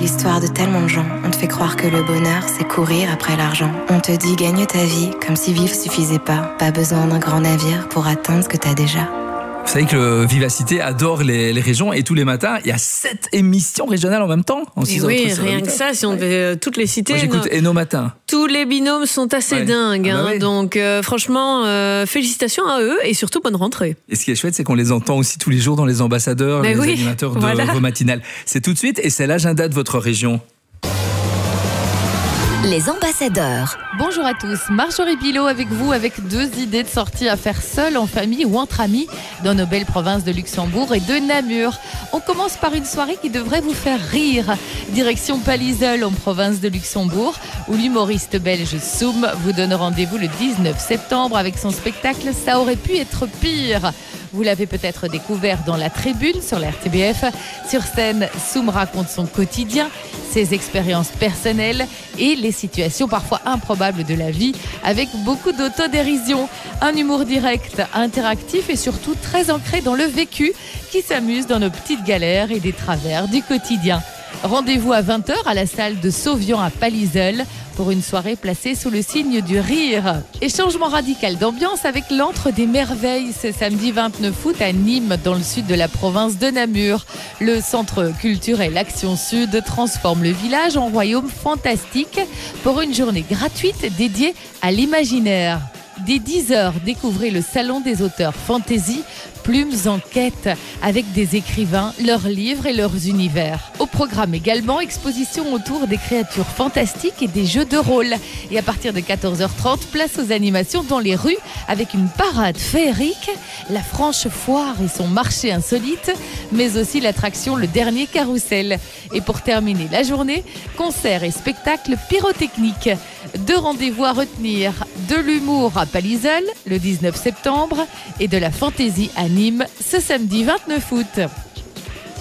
l'histoire de tellement de gens. On te fait croire que le bonheur, c'est courir après l'argent. On te dit gagne ta vie, comme si vivre suffisait pas. Pas besoin d'un grand navire pour atteindre ce que t'as déjà. Vous savez que le Vivacité adore les régions et tous les matins, il y a 7 émissions régionales en même temps. Oui, rien que ça, si on devait toutes les citer. Moi, j'écoute Nos Matins. Tous les binômes sont assez dingues. Ah bah oui. Donc, franchement, félicitations à eux et surtout bonne rentrée. Et ce qui est chouette, c'est qu'on les entend aussi tous les jours dans les ambassadeurs, les animateurs de vos matinales. C'est tout de suite et c'est l'agenda de votre région. Les ambassadeurs. Bonjour à tous, Marjorie Bilot avec vous avec 2 idées de sortie à faire seule, en famille ou entre amis dans nos belles provinces de Luxembourg et de Namur. On commence par une soirée qui devrait vous faire rire. Direction Palliseul en province de Luxembourg où l'humoriste belge Soum vous donne rendez-vous le 19 septembre avec son spectacle Ça aurait pu être pire. Vous l'avez peut-être découvert dans La Tribune sur la RTBF. Sur scène, Soum raconte son quotidien, ses expériences personnelles et les situations parfois improbables de la vie avec beaucoup d'autodérision. Un humour direct, interactif et surtout très ancré dans le vécu qui s'amuse dans nos petites galères et des travers du quotidien. Rendez-vous à 20h à la salle de Sauvian à Palliseul pour une soirée placée sous le signe du rire. Et changement radical d'ambiance avec l'Antre des Merveilles ce samedi 29 août à Nîmes dans le sud de la province de Namur. Le centre culturel Action Sud transforme le village en royaume fantastique pour une journée gratuite dédiée à l'imaginaire. Dès 10h, découvrez le salon des auteurs fantasy, Plumes en quête, avec des écrivains, leurs livres et leurs univers. Au programme également, exposition autour des créatures fantastiques et des jeux de rôle. Et à partir de 14h30, place aux animations dans les rues avec une parade féerique, la Franche Foire et son marché insolite, mais aussi l'attraction Le Dernier Carrousel. Et pour terminer la journée, concerts et spectacles pyrotechniques. 2 rendez-vous à retenir, de l'humour à Palliseul le 19 septembre et de la fantaisie à Nîmes ce samedi 29 août.